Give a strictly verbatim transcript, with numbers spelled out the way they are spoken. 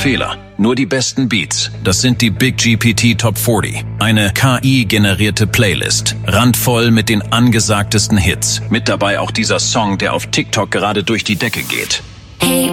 Fehler, nur die besten Beats. Das sind die Big G P T Top vierzig. Eine K I-generierte Playlist. Randvoll mit den angesagtesten Hits. Mit dabei auch dieser Song, der auf TikTok gerade durch die Decke geht. Hey,